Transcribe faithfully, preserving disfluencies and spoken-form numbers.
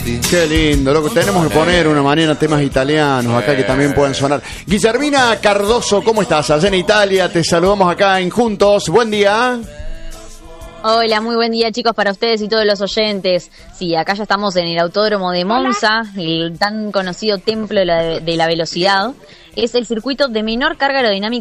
Qué lindo, loco. Tenemos que poner una manera temas italianos acá que también puedan sonar. Guillermina Cardoso, ¿cómo estás? Allá en Italia, te saludamos acá en Juntos. Buen día. Hola, muy buen día chicos para ustedes y todos los oyentes. Sí, acá ya estamos en el Autódromo de Monza, el tan conocido templo de la, de la velocidad. Es el circuito de menor carga aerodinámica